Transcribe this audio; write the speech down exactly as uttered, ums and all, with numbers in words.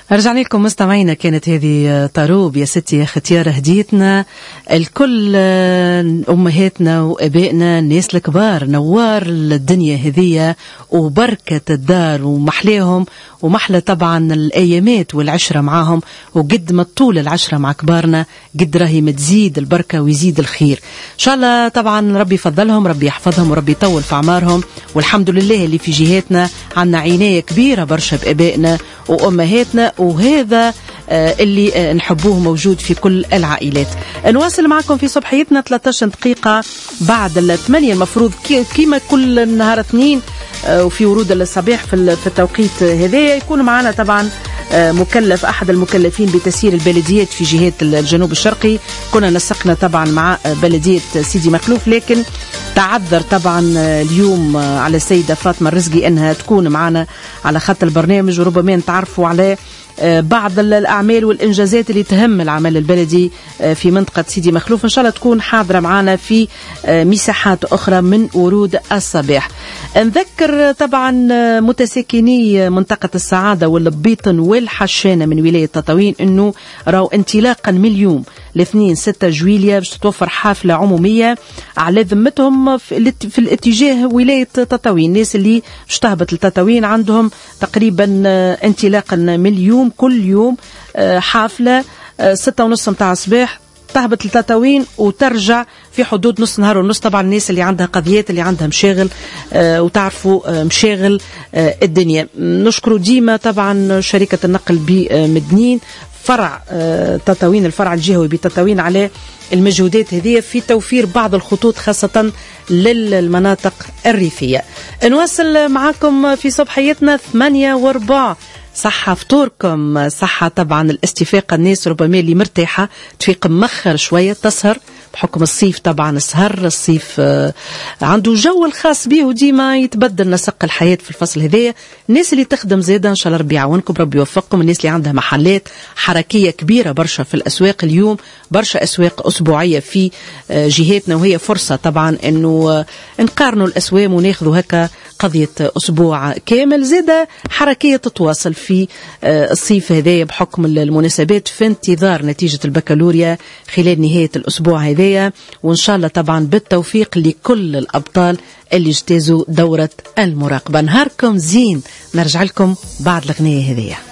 رجعنا لكم مستمعينا. كانت هذه طروب يا ستي يا ختيار هديتنا الكل أمهاتنا وأبائنا الناس الكبار، نوار الدنيا هذية وبركة الدار ومحلاهم ومحلى طبعا الأيامات والعشرة معاهم، وقد ما طول العشرة مع كبارنا قد راهي متزيد البركة ويزيد الخير إن شاء الله. طبعا ربي يفضلهم، ربي يحفظهم وربي يطول في أعمارهم، والحمد لله اللي في جهاتنا عنا عناية كبيرة برشا بأبائنا وأمهاتنا، وهذا اللي نحبوه موجود في كل العائلات. نواصل معكم في صبحيتنا ثلاثة عشر دقيقة بعد الثمانية، المفروض كيما كل نهار اثنين وفي ورود الصباح في التوقيت هذا يكون معنا طبعا مكلف أحد المكلفين بتسيير البلديات في جهات الجنوب الشرقي. كنا نسقنا طبعا مع بلدية سيدي مخلوف، لكن تعذر طبعا اليوم على السيدة فاطمة الرزقي أنها تكون معنا على خط البرنامج، وربما نتعرفوا على بعض الأعمال والإنجازات اللي تهم العمل البلدي في منطقة سيدي مخلوف. إن شاء الله تكون حاضرة معنا في مساحات أخرى من ورود الصباح. نذكر طبعا متساكني منطقة السعادة والبيطن والحشانة من ولاية تطاوين أنه راو انطلاقا من اليوم الاثنين ستة جويلية باش تتوفر حافلة عمومية على ذمتهم في, في الاتجاه ولاية تطاوين. الناس اللي باش تهبط لتطاوين عندهم تقريبا انطلاقا من اليوم كل يوم حافلة ستة ونص متاع الصباح تهبط لتطاوين وترجع في حدود نص نهار ونص. طبعا الناس اللي عندها قضيات اللي عندها مشاغل آه وتعرفوا آه مشاغل آه الدنيا. نشكروا ديما طبعا شركة النقل بمدنين فرع آه تطاوين، الفرع الجهوي بتطاوين، على المجهودات هذه في توفير بعض الخطوط خاصة للمناطق الريفية. نواصل معكم في صبحيتنا ثمانية وربع. صحة فطوركم، صحة طبعا الاستفاقة. الناس ربما اللي مرتاحة تفيق مخر شوية تسهر بحكم الصيف، طبعا السهر الصيف آه عنده جو الخاص به وديما يتبدل نسق الحياة في الفصل هذايا. الناس اللي تخدم زيادة إن شاء الله ربي يعاونكم ربي يوفقكم. الناس اللي عندها محلات حركية كبيرة برشا في الأسواق اليوم، برشا أسواق أسبوعية في آه جهاتنا، وهي فرصة طبعا أنه آه نقارنوا الأسواق وناخذوا هكا قضية أسبوع كامل. زيادة حركية تتواصل في آه الصيف هذايا بحكم المناسبات في انتظار نتيجة البكالوريا خلال نهاية الأسبوع هذا، وإن شاء الله طبعا بالتوفيق لكل الأبطال اللي اجتازوا دورة المراقبة. نهاركم زين، نرجع لكم بعد الغنية هذه.